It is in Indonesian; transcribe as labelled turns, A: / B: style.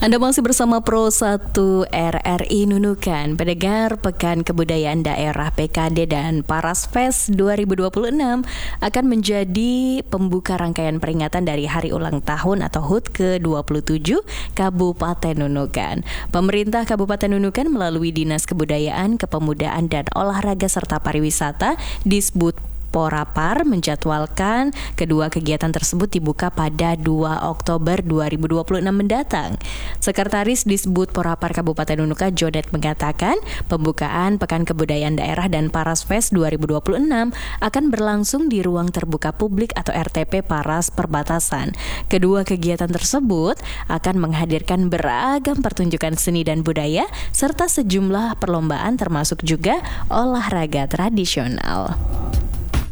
A: Anda masih bersama Pro 1 RRI Nunukan. Pendengar, Pekan Kebudayaan Daerah PKD dan Parasfest 2026 akan menjadi pembuka rangkaian peringatan dari Hari Ulang Tahun atau HUT ke-27 Kabupaten Nunukan. Pemerintah Kabupaten Nunukan melalui Dinas Kebudayaan, Kepemudaan dan Olahraga serta Pariwisata Disbud Porapar menjadwalkan kedua kegiatan tersebut dibuka pada 2 Oktober 2026 mendatang. Sekretaris Disbud Porapar Kabupaten Nunukan Jodet mengatakan, pembukaan Pekan Kebudayaan Daerah dan Parasfest 2026 akan berlangsung di ruang terbuka publik atau RTP Paras Perbatasan. Kedua kegiatan tersebut akan menghadirkan beragam pertunjukan seni dan budaya serta sejumlah perlombaan termasuk juga olahraga tradisional.